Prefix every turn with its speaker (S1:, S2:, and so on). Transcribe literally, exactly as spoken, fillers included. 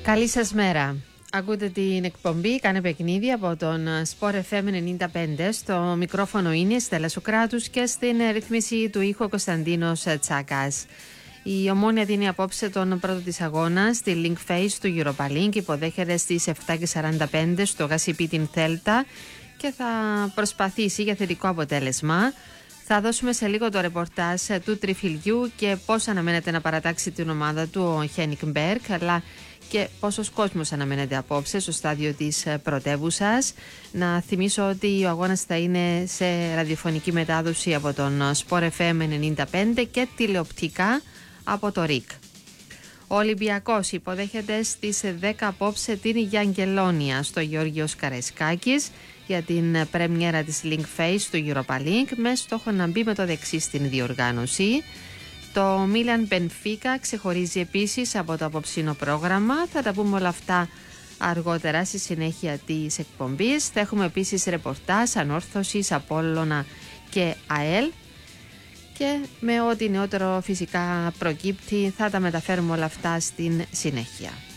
S1: Καλή σας μέρα. Ακούτε την εκπομπή «Κάνε παιχνίδι» από τον Sport εφ εμ ενενήντα πέντε. Στο μικρόφωνο είναι η Στέλλα Σουκράτους και στην ρύθμιση του ήχου Κωνσταντίνος Τσάκας. Η Ομόνοια δίνει απόψε τον πρώτο της αγώνα στη Link Phase του Europa League. Υποδέχεται στις επτά και σαράντα πέντε στο Γασιπί την Θέλτα και θα προσπαθήσει για θετικό αποτέλεσμα. Θα δώσουμε σε λίγο το ρεπορτάζ του τριφυλιού και πώς αναμένεται να παρατάξει την ομάδα του ο Χένικ Μπέρκ, αλλά και πόσος κόσμος αναμένεται απόψε στο στάδιο της πρωτεύουσας. Να θυμίσω ότι ο αγώνας θα είναι σε ραδιοφωνική μετάδοση από τον Sport εφ εμ ενενήντα πέντε και τηλεοπτικά από το ΡΙΚ. Ο Ολυμπιακός υποδέχεται στις δέκα απόψε την Γιαγγελόνια στο Γεώργιος Καραϊσκάκης για την πρέμιερα της Link Phase του Europa League, με στόχο να μπει με το δεξί στην διοργάνωση. Το Μίλαν Μπενφίκα ξεχωρίζει επίσης από το απόψινο πρόγραμμα. Θα τα πούμε όλα αυτά αργότερα στη συνέχεια της εκπομπής. Θα έχουμε επίσης ρεπορτάζ Ανόρθωσης, Απόλλωνα και ΑΕΛ. Και με ό,τι νεότερο φυσικά προκύπτει θα τα μεταφέρουμε όλα αυτά στην συνέχεια.